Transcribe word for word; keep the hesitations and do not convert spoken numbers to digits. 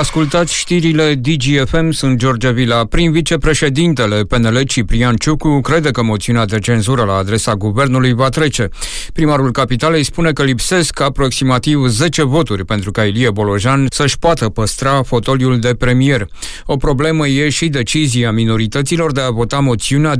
Ascultați știrile Digi F M, sunt George Vila. Prin vicepreședintele P N L Ciprian Ciucu crede că moțiunea de cenzură la adresa guvernului va trece. Primarul Capitalei spune că lipsesc aproximativ zece voturi pentru ca Ilie Bolojan să-și poată păstra fotoliul de premier. O problemă e și decizia minorităților de a vota moțiunea